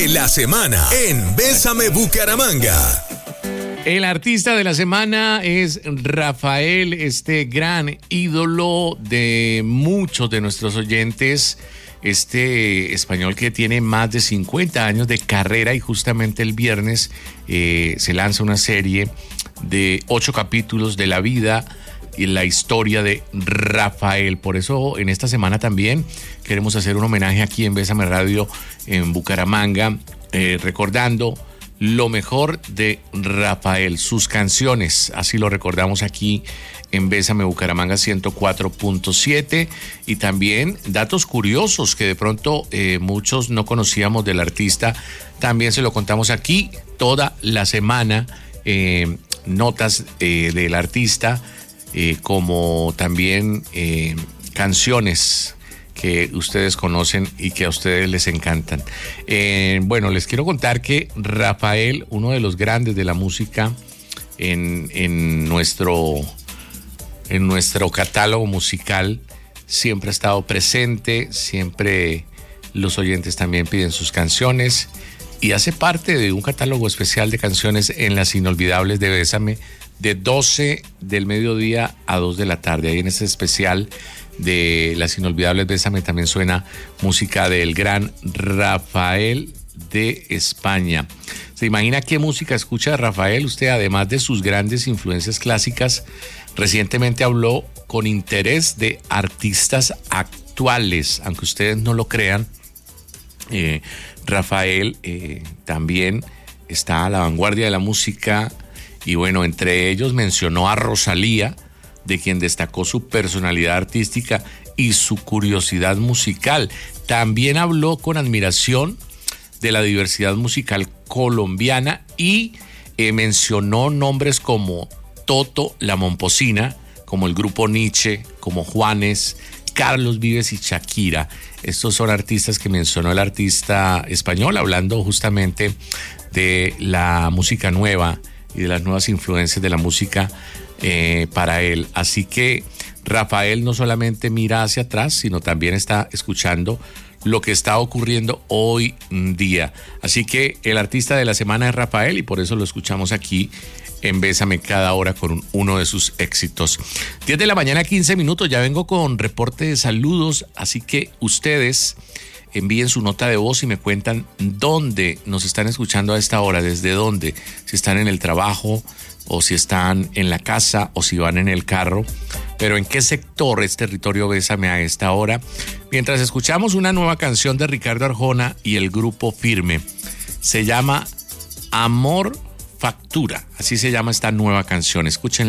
La semana en Bésame Bucaramanga. El artista de la semana es Rafael, este gran ídolo de muchos de nuestros oyentes, este español que tiene más de 50 años de carrera y justamente el viernes se lanza una serie de 8 capítulos de la vida y la historia de Rafael. Por eso en esta semana también queremos hacer un homenaje aquí en Bésame Radio en Bucaramanga, recordando lo mejor de Rafael, sus canciones, así lo recordamos aquí en Bésame Bucaramanga 104.7, y también datos curiosos que de pronto muchos no conocíamos del artista, también se lo contamos aquí toda la semana, notas del artista, como también canciones que ustedes conocen y que a ustedes les encantan. Bueno, les quiero contar que Rafael, uno de los grandes de la música en nuestro catálogo musical, siempre ha estado presente, siempre los oyentes también piden sus canciones y hace parte de un catálogo especial de canciones en las inolvidables de Bésame, de 12 del mediodía a 2 de la tarde. Ahí en ese especial de las inolvidables Bésame también suena música del gran Rafael de España. ¿Se imagina qué música escucha Rafael? Usted, además de sus grandes influencias clásicas, recientemente habló con interés de artistas actuales, aunque ustedes no lo crean. Rafael también está a la vanguardia de la música, y bueno, entre ellos mencionó a Rosalía, de quien destacó su personalidad artística y su curiosidad musical. También habló con admiración de la diversidad musical colombiana y mencionó nombres como Toto La Momposina, como el grupo Nietzsche, como Juanes, Carlos Vives y Shakira. Estos son artistas que mencionó el artista español, hablando justamente de la música nueva y de las nuevas influencias de la música para él. Así que Rafael no solamente mira hacia atrás, sino también está escuchando lo que está ocurriendo hoy día. Así que el artista de la semana es Rafael, y por eso lo escuchamos aquí en Bésame cada hora con uno de sus éxitos. 10 de la mañana, 15 minutos, ya vengo con reporte de saludos, así que ustedes envíen su nota de voz y me cuentan dónde nos están escuchando a esta hora, desde dónde, si están en el trabajo o si están en la casa o si van en el carro, pero en qué sector es territorio Bésame a esta hora, mientras escuchamos una nueva canción de Ricardo Arjona y el grupo Firme. Se llama Amor Factura, así se llama esta nueva canción, escuchen.